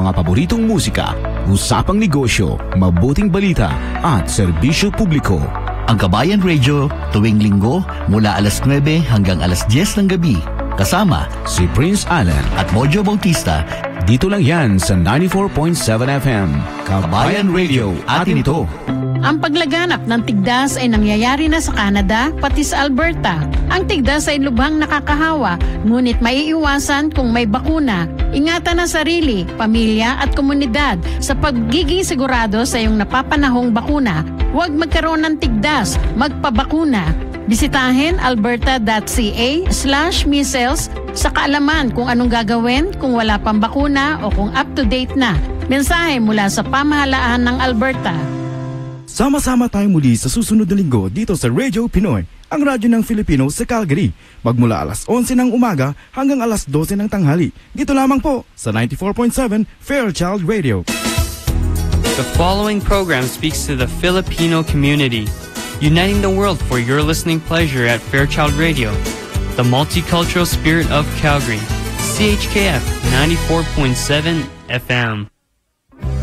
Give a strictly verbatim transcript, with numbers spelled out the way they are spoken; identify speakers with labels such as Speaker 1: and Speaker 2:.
Speaker 1: mga paboritong musika, usapang negosyo, mabuting balita at serbisyo publiko.
Speaker 2: Ang Kabayan Radio, tuwing linggo mula alas nuwebe hanggang alas diyes ng gabi. Kasama
Speaker 1: si Prince Allen
Speaker 2: at Mojo Bautista.
Speaker 1: Dito lang yan sa ninety-four point seven F M. Kabayan Radio, atin ito.
Speaker 3: Ang paglaganap ng tigdas ay nangyayari na sa Canada, pati sa Alberta. Ang tigdas ay lubhang nakakahawa, ngunit maiiwasan kung may bakuna. Ingatan ang sarili, pamilya at komunidad sa pagiging sigurado sa iyong napapanahong bakuna. Huwag magkaroon ng tigdas, magpabakuna. Bisitahin alberta.ca slash measles sa kaalaman kung anong gagawin kung wala pang bakuna o kung up-to-date na. Mensahe mula sa pamahalaan ng Alberta.
Speaker 4: Sama-sama tayo muli sa susunod na linggo dito sa Radio Pinoy, ang radyo ng Filipino sa Calgary. Magmula alas onse ng umaga hanggang alas dose ng tanghali. Dito lamang po sa ninety-four point seven Fairchild Radio.
Speaker 5: The following program speaks to the Filipino community, uniting the world for your listening pleasure at Fairchild Radio, the multicultural spirit of Calgary, C H K F ninety-four point seven F M.